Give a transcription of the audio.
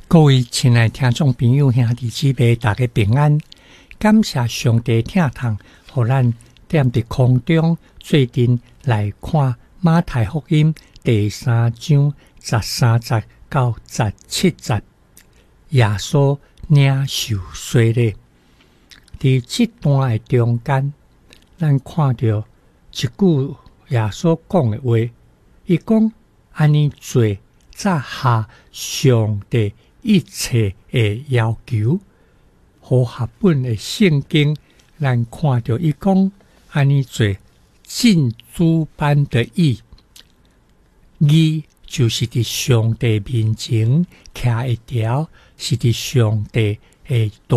各位亲爱听众朋友、兄弟姊妹，大家平安！感谢上帝疼痛，互咱踮伫空中做阵来看马太福音第3章13节到17节，耶稣领受洗礼。伫这段的中间，咱看到一句耶稣讲的话，伊讲安尼做，早下上帝一切的要求。和合本的圣经，咱看到伊讲安尼做，尽诸般的义。义就是伫上帝面前徛一条，是伫上帝的道